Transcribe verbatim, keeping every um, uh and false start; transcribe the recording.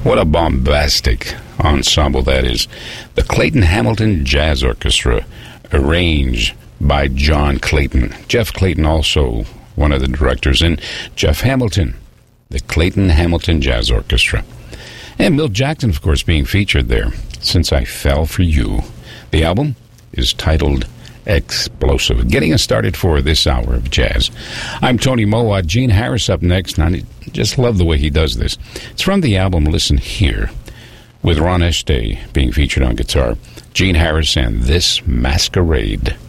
What a bombastic ensemble that is. The Clayton Hamilton Jazz Orchestra, arranged by John Clayton. Jeff Clayton, also one of the directors, and Jeff Hamilton, the Clayton Hamilton Jazz Orchestra. And Milt Jackson, of course, being featured there. Since I Fell for You. The album is titled Explosive. Getting us started for this hour of jazz. I'm Tony Mowat. Gene Harris up next. And I just love the way he does this. It's from the album Listen Here, with Ron Este being featured on guitar. Gene Harris and This Masquerade.